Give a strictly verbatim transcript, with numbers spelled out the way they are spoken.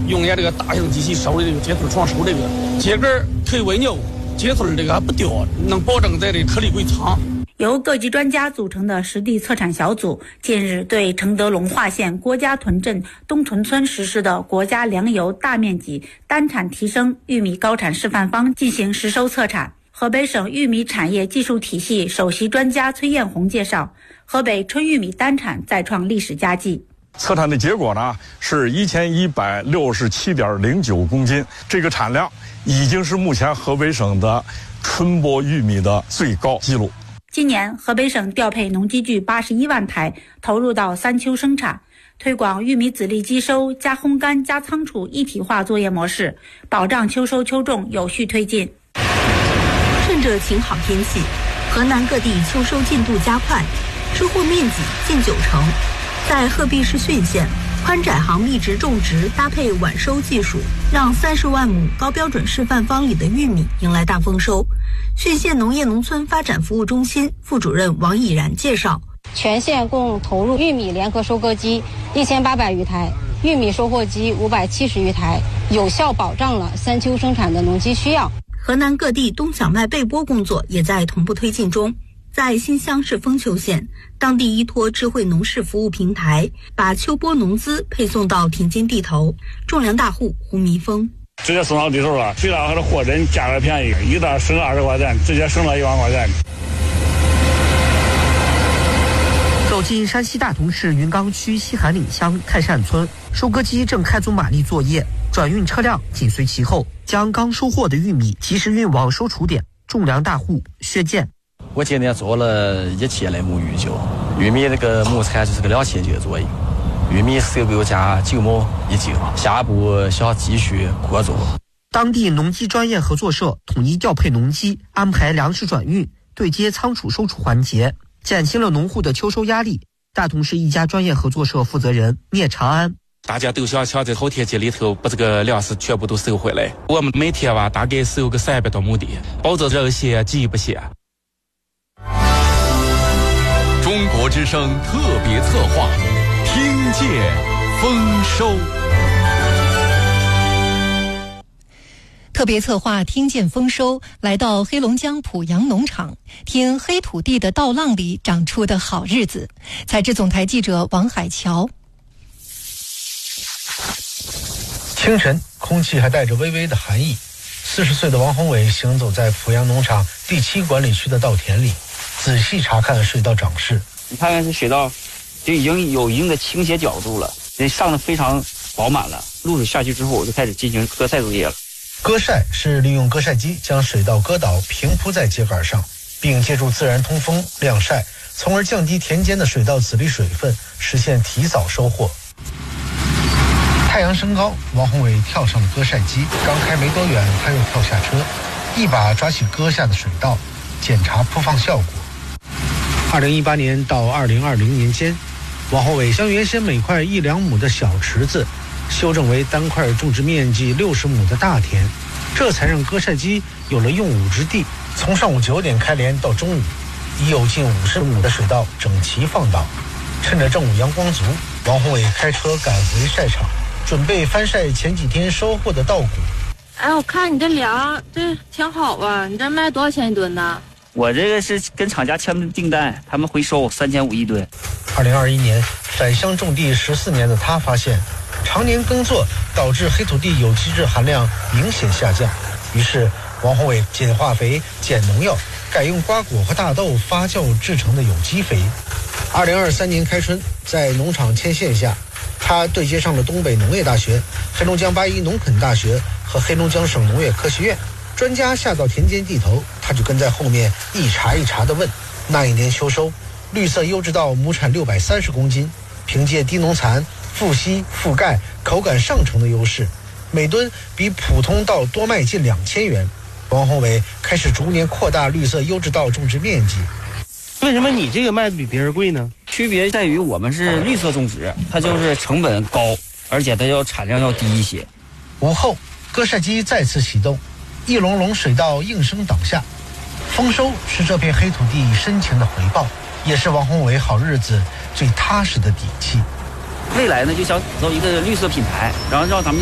用眼这个大型机器收的这个秸秆床收这个秸秆可以喂牛，秸秆这个还不掉，能保证在这颗粒归仓。 由各级专家组成的实地测产小组近日对承德龙化县郭家屯镇东屯村实施的国家粮油大面积单产提升玉米高产示范方进行实收测产。河北省玉米产业技术体系首席专家崔艳红介绍，河北春玉米单产再创历史佳绩。 测产的结果呢是一千一百六十七点零九公斤，这个产量已经是目前河北省的春播玉米的最高纪录。 今年河北省调配农机具八十一万台，投入到三秋生产，推广玉米籽粒机收加烘干加仓储一体化作业模式，保障秋收秋种有序推进。 趁着晴好天气，河南各地秋收进度加快，收获面积近九成。在鹤壁市浚县，宽窄行密植种植搭配晚收技术，让三十万亩高标准示范方里的玉米迎来大丰收。浚县农业农村发展服务中心副主任王以然介绍， 全县共投入玉米联合收割机一千八百余台，玉米收获机五百七十余台，有效保障了三秋生产的农机需要。 河南各地冬小麦备播工作也在同步推进中。在新乡市丰丘县，当地依托智慧农事服务平台，把秋播农资配送到田间地头。种粮大户胡弥峰直接送到地头了，虽然还是货真价格便宜，一袋省二十块钱，直接省了一万块钱。 走进山西大同市云冈区西韩岭乡泰善村，收割机正开足马力作业，转运车辆紧随其后，将刚收获的玉米及时运往收储点。种粮大户薛建。 我今年做了一千来亩玉酒，玉米那个亩产就是个两千斤左右，玉米收购价九毛一斤，下一步想继续扩做。 当地农机专业合作社统一调配农机，安排粮食转运、对接仓储收储环节，减轻了农户的秋收压力。大同市一家专业合作社负责人聂长安。 大家都想想在好天气里头把这个粮食全部都收回来，我们每天吧大概收个三百多亩地，保证人先急不先。 中国之声特别策划，听见丰收。 特别策划听见丰收，来到黑龙江濮阳农场，听黑土地的稻浪里长出的好日子。采制总台记者王海桥。 清晨，空气还带着微微的寒意。四十岁的王宏伟行走在濮阳农场第七管理区的稻田里，仔细查看水稻长势。 你看看这水稻就已经有一定的倾斜角度了，这上的非常饱满了。露水下去之后，我就开始进行割晒作业了。 割晒是利用割晒机将水稻割倒平铺在秸秆上，并借助自然通风晾晒，从而降低田间的水稻籽粒水分，实现提早收获。太阳升高，王宏伟跳上了割晒机，刚开没多远，他又跳下车，一把抓起割下的水稻，检查铺放效果。二零一八年到二零二零年间，王宏伟将原先每块一两亩的小池子修正为单块种植面积六十亩的大田，这才让割晒机有了用武之地。从上午九点开镰到中午，已有近五十亩的水稻整齐放倒。趁着正午阳光足，王宏伟开车赶回晒场，准备翻晒前几天收获的稻谷。 哎，我看你这粮这挺好吧？你这卖多少钱一吨呢？ 我这个是跟厂家签的订单，他们回收三千五一吨。 二零二一年，返乡种地十四年的他发现，常年耕作导致黑土地有机质含量明显下降。于是，王宏伟减化肥、减农药，改用瓜果和大豆发酵制成的有机肥。二零二三年开春，在农场牵线下，他对接上了东北农业大学、黑龙江八一农垦大学和黑龙江省农业科学院。专家下到田间地头，他就跟在后面一茬一茬地问。那一年秋收，绿色优质稻亩产六百三十公斤，凭借低农残、富硒、富钙、口感上乘的优势，每吨比普通稻多卖近两千元。王宏伟开始逐年扩大绿色优质稻种植面积。 为什么你这个卖的比别人贵呢？ 区别在于我们是绿色种植，它就是成本高，而且它要产量要低一些。 午后，割晒机再次启动，一笼笼水稻应声倒下。丰收是这片黑土地深情的回报，也是王宏伟好日子最踏实的底气。 未来呢，就想走一个绿色品牌，然后让咱们